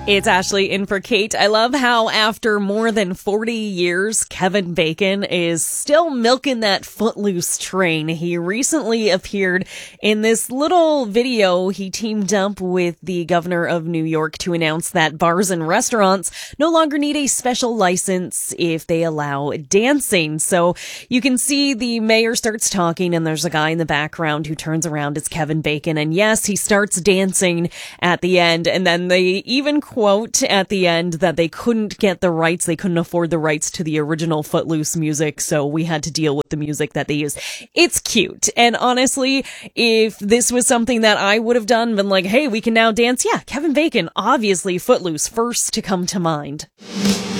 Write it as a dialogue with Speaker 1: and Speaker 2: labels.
Speaker 1: It's Ashley in for Kate. I love how after more than 40 years, Kevin Bacon is still milking that Footloose train. He recently appeared in this little video. He teamed up with the governor of New York to announce that bars and restaurants no longer need a special license if they allow dancing. So you can see the mayor starts talking and there's a guy in the background who turns around as Kevin Bacon. And yes, he starts dancing at the end. And then they even quote at the end that they couldn't get the rights. They couldn't afford the rights to the original Footloose music. So we had to deal with the music that they use. It's cute. And honestly, if this was something that I would have done, been like, hey, we can now dance. Yeah, Kevin Bacon, obviously Footloose, first to come to mind.